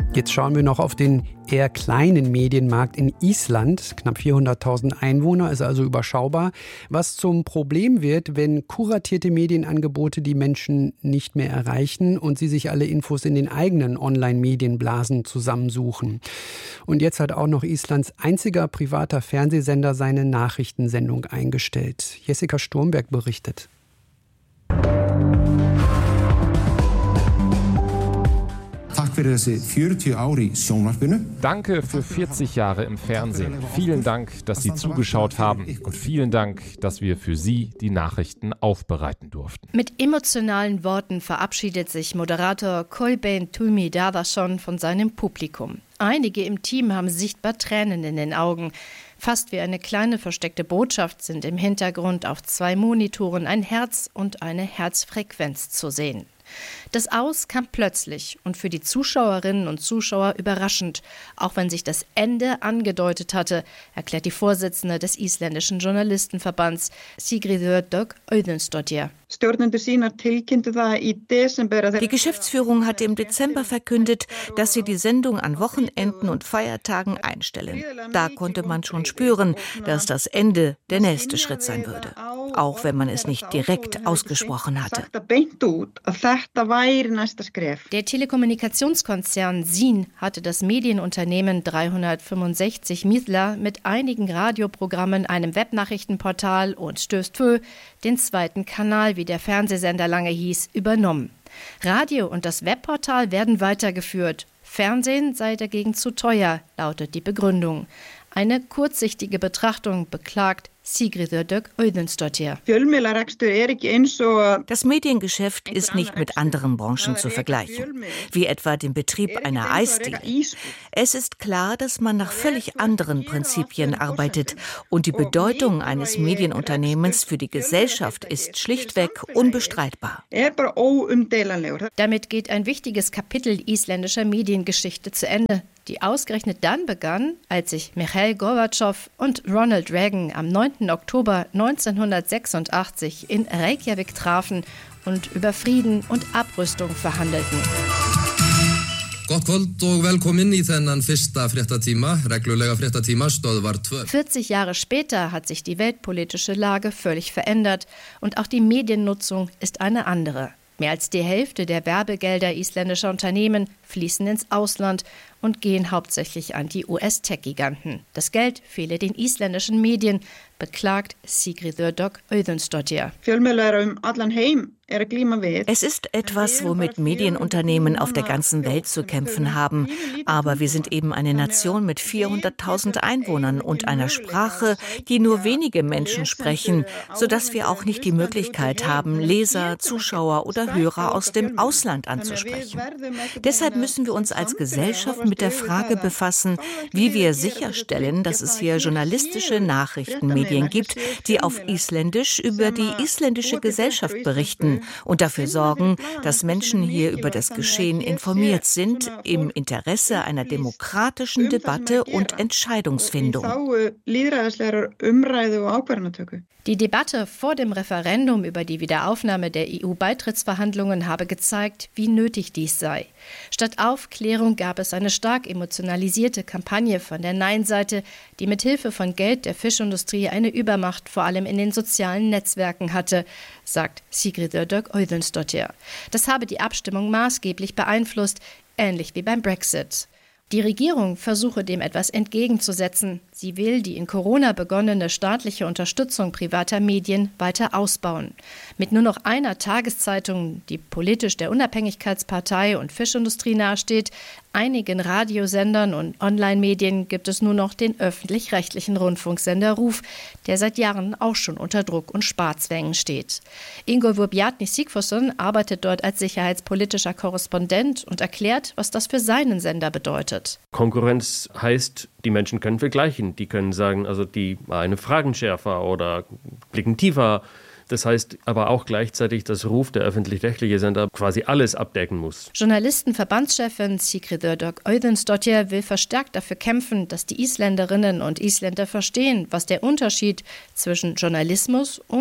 Jetzt schauen wir noch auf den eher kleinen Medienmarkt in Island. Knapp 400.000 Einwohner, ist also überschaubar. Was zum Problem wird, wenn kuratierte Medienangebote die Menschen nicht mehr erreichen und sie sich alle Infos in den eigenen Online-Medienblasen zusammensuchen. Und jetzt hat auch noch Islands einziger privater Fernsehsender seine Nachrichtensendung eingestellt. Jessica Sturmberg berichtet. Danke für 40 Jahre im Fernsehen. Vielen Dank, dass Sie zugeschaut haben. Und vielen Dank, dass wir für Sie die Nachrichten aufbereiten durften. Mit emotionalen Worten verabschiedet sich Moderator Kolbeinn Tumi Daðason von seinem Publikum. Einige im Team haben sichtbar Tränen in den Augen. Fast wie eine kleine versteckte Botschaft sind im Hintergrund auf 2 Monitoren ein Herz und eine Herzfrequenz zu sehen. Das Aus kam plötzlich und für die Zuschauerinnen und Zuschauer überraschend, auch wenn sich das Ende angedeutet hatte, erklärt die Vorsitzende des isländischen Journalistenverbands Sigríður Dögg Auðunsdóttir. Die Geschäftsführung hatte im Dezember verkündet, dass sie die Sendung an Wochenenden und Feiertagen einstellen. Da konnte man schon spüren, dass das Ende der nächste Schritt sein würde, auch wenn man es nicht direkt ausgesprochen hatte. Der Telekommunikationskonzern SÍN hatte das Medienunternehmen 365 Miðla mit einigen Radioprogrammen, einem Webnachrichtenportal und Stöð 2, den zweiten Kanal, wie der Fernsehsender lange hieß, übernommen. Radio und das Webportal werden weitergeführt. Fernsehen sei dagegen zu teuer, lautet die Begründung. Eine kurzsichtige Betrachtung, beklagt Sigríður Dögg Auðunsdóttir. Das Mediengeschäft ist nicht mit anderen Branchen zu vergleichen, wie etwa dem Betrieb einer Eisdiele. Es ist klar, dass man nach völlig anderen Prinzipien arbeitet und die Bedeutung eines Medienunternehmens für die Gesellschaft ist schlichtweg unbestreitbar. Damit geht ein wichtiges Kapitel isländischer Mediengeschichte zu Ende, die ausgerechnet dann begann, als sich Mikhail Gorbatschow und Ronald Reagan am 9. Oktober 1986 in Reykjavik trafen und über Frieden und Abrüstung verhandelten. Gott kvöld og velkomin í þennan fyrsta fréttatíma, reglulega fréttatíma, Stöðvar 2. 40 Jahre später hat sich die weltpolitische Lage völlig verändert und auch die Mediennutzung ist eine andere. Mehr als die Hälfte der Werbegelder isländischer Unternehmen fließen ins Ausland und gehen hauptsächlich an die US-Tech-Giganten. Das Geld fehle den isländischen Medien, beklagt Sigríður Dögg Auðunsdóttir. Es ist etwas, womit Medienunternehmen auf der ganzen Welt zu kämpfen haben. Aber wir sind eben eine Nation mit 400.000 Einwohnern und einer Sprache, die nur wenige Menschen sprechen, sodass wir auch nicht die Möglichkeit haben, Leser, Zuschauer oder Hörer aus dem Ausland anzusprechen. Deshalb müssen wir uns als Gesellschaft mit der Frage befassen, wie wir sicherstellen, dass es hier journalistische Nachrichtenmedien gibt, die auf Isländisch über die isländische Gesellschaft berichten und dafür sorgen, dass Menschen hier über das Geschehen informiert sind, im Interesse einer demokratischen Debatte und Entscheidungsfindung. Die Debatte vor dem Referendum über die Wiederaufnahme der EU-Beitrittsverhandlungen habe gezeigt, wie nötig dies sei. Statt Aufklärung gab es eine stark emotionalisierte Kampagne von der Nein-Seite, die mit Hilfe von Geld der Fischindustrie eine Übermacht vor allem in den sozialen Netzwerken hatte, sagt Sigríður Dögg Auðunsdóttir. Das habe die Abstimmung maßgeblich beeinflusst, ähnlich wie beim Brexit. Die Regierung versuche dem etwas entgegenzusetzen. Sie will die in Corona begonnene staatliche Unterstützung privater Medien weiter ausbauen. Mit nur noch einer Tageszeitung, die politisch der Unabhängigkeitspartei und Fischindustrie nahesteht, einigen Radiosendern und Online-Medien gibt es nur noch den öffentlich-rechtlichen Rundfunksender RÚV, der seit Jahren auch schon unter Druck und Sparzwängen steht. Ingólfur Bjarni Sigfússon arbeitet dort als sicherheitspolitischer Korrespondent und erklärt, was das für seinen Sender bedeutet. Konkurrenz heißt, die Menschen können vergleichen. Die können sagen, also die eine Fragen schärfer oder blicken tiefer. Das heißt aber auch gleichzeitig, dass RÚV, der öffentlich-rechtliche Sender, quasi alles abdecken muss. Journalistenverbandschefin Sigríður Dögg Auðunsdóttir will verstärkt dafür kämpfen, dass die Isländerinnen und Isländer verstehen, was der Unterschied zwischen Journalismus und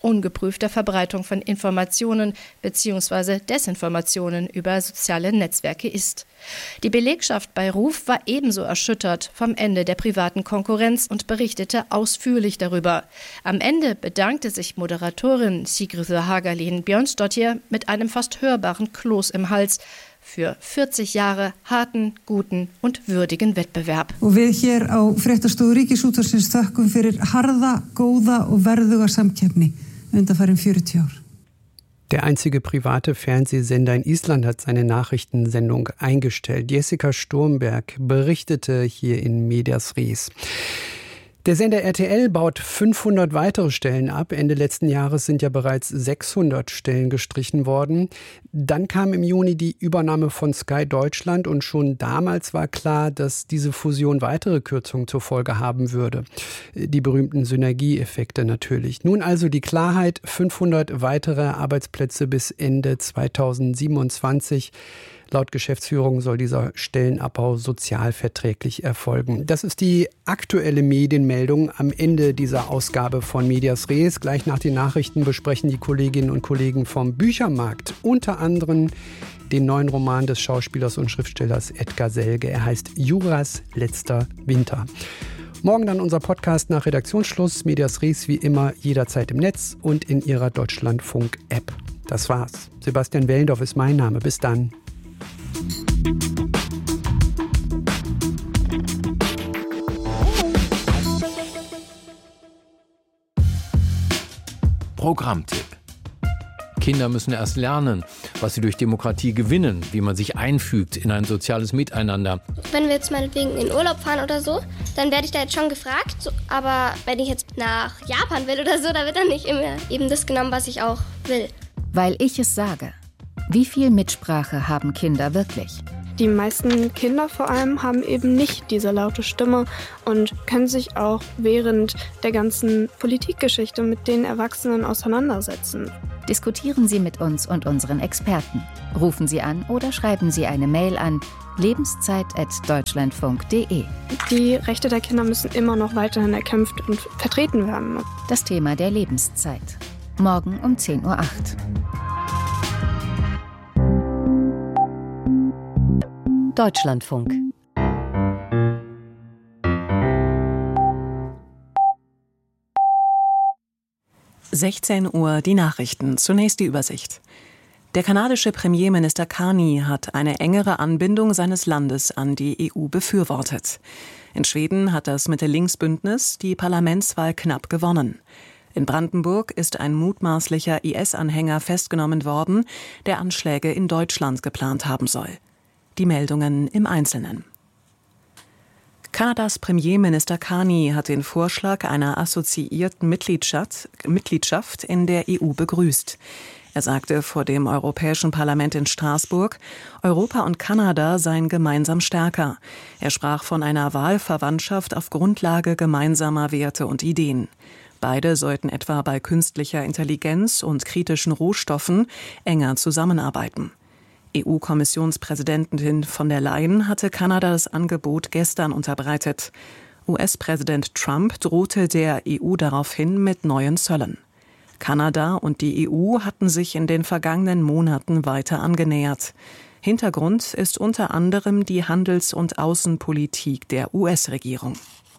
ungeprüfter Verbreitung von Informationen bzw. Desinformationen über soziale Netzwerke ist. Die Belegschaft bei RUF war ebenso erschüttert vom Ende der privaten Konkurrenz und berichtete ausführlich darüber. Am Ende bedankte sich Moderatorin Sigríður Hagalín Björnsdóttir mit einem fast hörbaren Kloß im Hals für 40 Jahre harten, guten und würdigen Wettbewerb. Og við hér á Fréttastofu Ríkisútvarpsins þökkum fyrir harða, góða og verðuga samkeppni undanfarin 40 ár. Der einzige private Fernsehsender in Island hat seine Nachrichtensendung eingestellt. Jessica Sturmberg berichtete hier in Medias Res. Der Sender RTL baut 500 weitere Stellen ab. Ende letzten Jahres sind ja bereits 600 Stellen gestrichen worden. Dann kam im Juni die Übernahme von Sky Deutschland und schon damals war klar, dass diese Fusion weitere Kürzungen zur Folge haben würde. Die berühmten Synergieeffekte natürlich. Nun also die Klarheit, 500 weitere Arbeitsplätze bis Ende 2027. Laut Geschäftsführung soll dieser Stellenabbau sozialverträglich erfolgen. Das ist die aktuelle Medienmeldung am Ende dieser Ausgabe von Medias Res. Gleich nach den Nachrichten besprechen die Kolleginnen und Kollegen vom Büchermarkt unter anderem den neuen Roman des Schauspielers und Schriftstellers Edgar Selge. Er heißt Juras letzter Winter. Morgen dann unser Podcast nach Redaktionsschluss. Medias Res wie immer jederzeit im Netz und in Ihrer Deutschlandfunk-App. Das war's. Sebastian Wellendorf ist mein Name. Bis dann. Programmtipp. Kinder müssen erst lernen, was sie durch Demokratie gewinnen, wie man sich einfügt in ein soziales Miteinander. Wenn wir jetzt meinetwegen in Urlaub fahren oder so, dann werde ich da jetzt schon gefragt. Aber wenn ich jetzt nach Japan will oder so, da wird dann nicht immer eben das genommen, was ich auch will. Weil ich es sage. Wie viel Mitsprache haben Kinder wirklich? Die meisten Kinder vor allem haben eben nicht diese laute Stimme und können sich auch während der ganzen Politikgeschichte mit den Erwachsenen auseinandersetzen. Diskutieren Sie mit uns und unseren Experten. Rufen Sie an oder schreiben Sie eine Mail an lebenszeit@deutschlandfunk.de. Die Rechte der Kinder müssen immer noch weiterhin erkämpft und vertreten werden. Das Thema der Lebenszeit. Morgen um 10:08 Uhr. Deutschlandfunk. (16 Uhr) die Nachrichten. Zunächst die Übersicht. Der kanadische Premierminister Carney hat eine engere Anbindung seines Landes an die EU befürwortet. In Schweden hat das Mitte-Links-Bündnis die Parlamentswahl knapp gewonnen. In Brandenburg ist ein mutmaßlicher IS-Anhänger festgenommen worden, der Anschläge in Deutschland geplant haben soll. Die Meldungen im Einzelnen. Kanadas Premierminister Carney hat den Vorschlag einer assoziierten Mitgliedschaft in der EU begrüßt. Er sagte vor dem Europäischen Parlament in Straßburg, Europa und Kanada seien gemeinsam stärker. Er sprach von einer Wahlverwandtschaft auf Grundlage gemeinsamer Werte und Ideen. Beide sollten etwa bei künstlicher Intelligenz und kritischen Rohstoffen enger zusammenarbeiten. EU-Kommissionspräsidentin von der Leyen hatte Kanada das Angebot gestern unterbreitet. US-Präsident Trump drohte der EU daraufhin mit neuen Zöllen. Kanada und die EU hatten sich in den vergangenen Monaten weiter angenähert. Hintergrund ist unter anderem die Handels- und Außenpolitik der US-Regierung.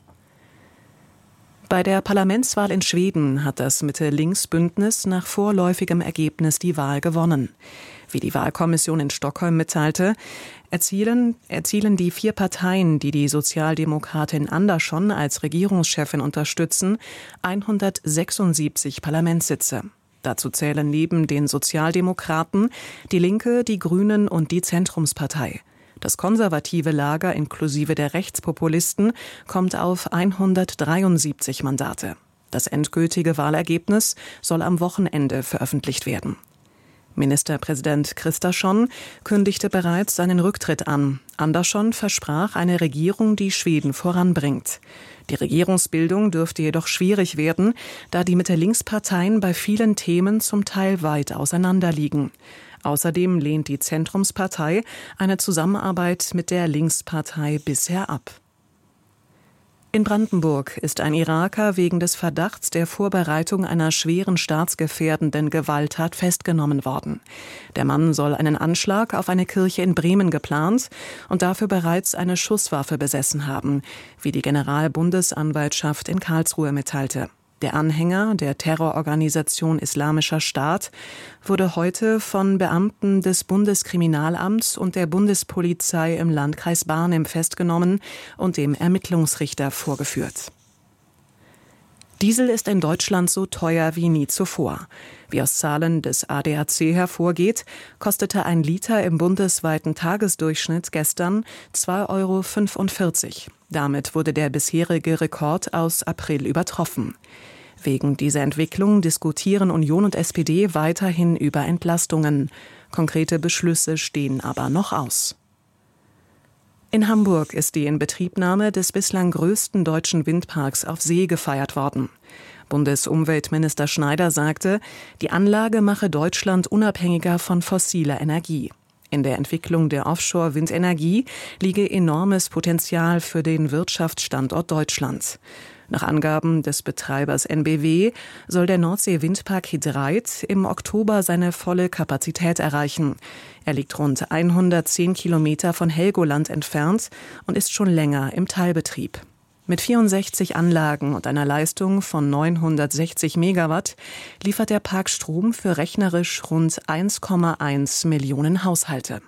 Bei der Parlamentswahl in Schweden hat das Mitte-Links-Bündnis nach vorläufigem Ergebnis die Wahl gewonnen. Wie die Wahlkommission in Stockholm mitteilte, erzielen die 4 Parteien, die die Sozialdemokratin Andersson als Regierungschefin unterstützen, 176 Parlamentssitze. Dazu zählen neben den Sozialdemokraten die Linke, die Grünen und die Zentrumspartei. Das konservative Lager inklusive der Rechtspopulisten kommt auf 173 Mandate. Das endgültige Wahlergebnis soll am Wochenende veröffentlicht werden. Ministerpräsident Kristersson kündigte bereits seinen Rücktritt an. Andersson versprach eine Regierung, die Schweden voranbringt. Die Regierungsbildung dürfte jedoch schwierig werden, da die Mitte-Links-Parteien bei vielen Themen zum Teil weit auseinanderliegen. Außerdem lehnt die Zentrumspartei eine Zusammenarbeit mit der Linkspartei bisher ab. In Brandenburg ist ein Iraker wegen des Verdachts der Vorbereitung einer schweren staatsgefährdenden Gewalttat festgenommen worden. Der Mann soll einen Anschlag auf eine Kirche in Bremen geplant und dafür bereits eine Schusswaffe besessen haben, wie die Generalbundesanwaltschaft in Karlsruhe mitteilte. Der Anhänger der Terrororganisation Islamischer Staat wurde heute von Beamten des Bundeskriminalamts und der Bundespolizei im Landkreis Barnim festgenommen und dem Ermittlungsrichter vorgeführt. Diesel ist in Deutschland so teuer wie nie zuvor. Wie aus Zahlen des ADAC hervorgeht, kostete ein Liter im bundesweiten Tagesdurchschnitt gestern 2,45 €. Damit wurde der bisherige Rekord aus April übertroffen. Wegen dieser Entwicklung diskutieren Union und SPD weiterhin über Entlastungen. Konkrete Beschlüsse stehen aber noch aus. In Hamburg ist die Inbetriebnahme des bislang größten deutschen Windparks auf See gefeiert worden. Bundesumweltminister Schneider sagte, die Anlage mache Deutschland unabhängiger von fossiler Energie. In der Entwicklung der Offshore-Windenergie liege enormes Potenzial für den Wirtschaftsstandort Deutschland. Nach Angaben des Betreibers NBW soll der Nordsee-Windpark He3 im Oktober seine volle Kapazität erreichen. Er liegt rund 110 Kilometer von Helgoland entfernt und ist schon länger im Teilbetrieb. Mit 64 Anlagen und einer Leistung von 960 Megawatt liefert der Park Strom für rechnerisch rund 1,1 Millionen Haushalte.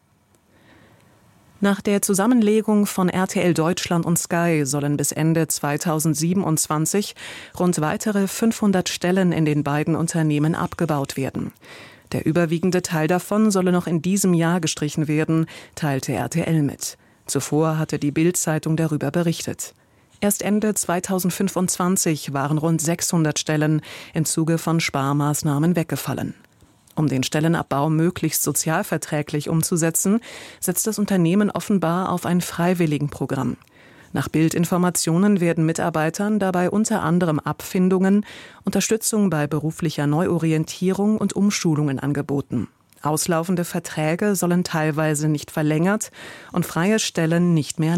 Nach der Zusammenlegung von RTL Deutschland und Sky sollen bis Ende 2027 rund weitere 500 Stellen in den beiden Unternehmen abgebaut werden. Der überwiegende Teil davon solle noch in diesem Jahr gestrichen werden, teilte RTL mit. Zuvor hatte die Bild-Zeitung darüber berichtet. Erst Ende 2025 waren rund 600 Stellen im Zuge von Sparmaßnahmen weggefallen. Um den Stellenabbau möglichst sozialverträglich umzusetzen, setzt das Unternehmen offenbar auf ein Freiwilligenprogramm. Nach Bildinformationen werden Mitarbeitern dabei unter anderem Abfindungen, Unterstützung bei beruflicher Neuorientierung und Umschulungen angeboten. Auslaufende Verträge sollen teilweise nicht verlängert und freie Stellen nicht mehr